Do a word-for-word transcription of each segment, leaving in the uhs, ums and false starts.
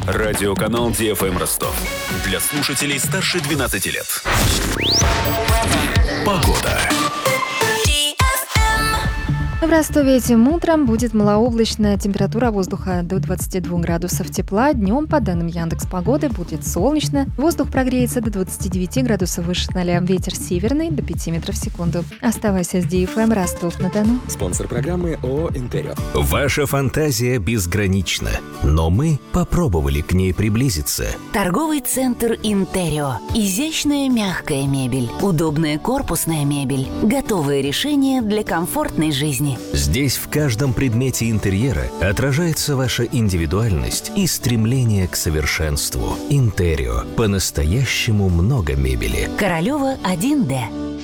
Радиоканал ди эф эм Ростов. Для слушателей старше двенадцати лет. Погода. В Ростове этим утром будет малооблачная, температура воздуха до двадцати двух градусов тепла. Днем, по данным Яндекс.Погоды, будет солнечно. Воздух прогреется до двадцати девяти градусов выше ноля. Ветер северный до пяти метров в секунду. Оставайся с ди эф эм Ростов-на-Дону. Спонсор программы ООО «Интерио». Ваша фантазия безгранична, но мы попробовали к ней приблизиться. Торговый центр «Интерио». Изящная мягкая мебель, удобная корпусная мебель, готовые решения для комфортной жизни. Здесь в каждом предмете интерьера отражается ваша индивидуальность и стремление к совершенству. Интерио. По-настоящему много мебели. Королева один Д.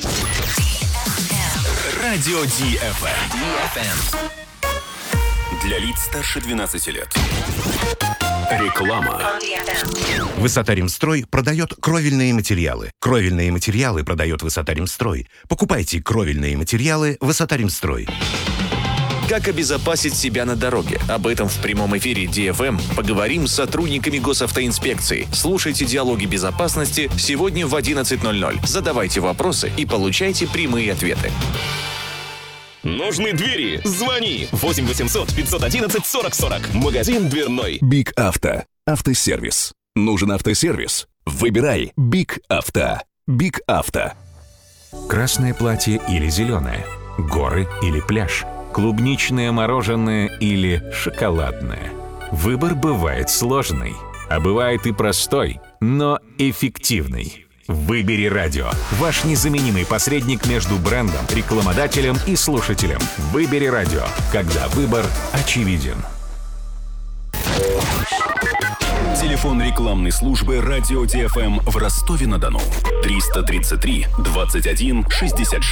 Радио ди эф эм. Для лиц старше двенадцати лет. Реклама. Высота-Ремстрой продает кровельные материалы. Кровельные материалы продает Высота-Ремстрой. Покупайте кровельные материалы Высота-Ремстрой. Как обезопасить себя на дороге? Об этом в прямом эфире ди эф эм поговорим с сотрудниками госавтоинспекции. Слушайте «Диалоги безопасности» сегодня в одиннадцать ноль ноль. Задавайте вопросы и получайте прямые ответы. Нужны двери? Звони! восемь восемьсот пятьсот одиннадцать сорок сорок. Магазин дверной. Биг Авто. Автосервис. Нужен автосервис? Выбирай Биг Авто. Биг Авто. Красное платье или зеленое? Горы или пляж? Клубничное мороженое или шоколадное? Выбор бывает сложный, а бывает и простой, но эффективный. Выбери радио. Ваш незаменимый посредник между брендом, рекламодателем и слушателем. Выбери радио, когда выбор очевиден. Телефон рекламной службы Радио ди эф эм в Ростове-на-Дону. триста тридцать три двадцать один шестьдесят шесть.